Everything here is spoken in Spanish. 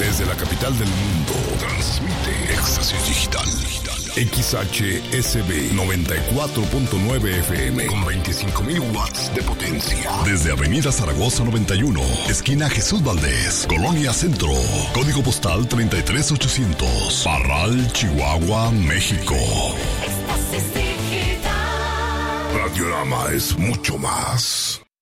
Desde la capital del mundo, transmite Éxtasis Digital. XHSB 94.9 FM con 25.000 watts de potencia. Desde Avenida Zaragoza 91, esquina Jesús Valdés, Colonia Centro. Código postal 33800. Parral, Chihuahua, México. Éxtasis Digital. Radiorama es mucho más.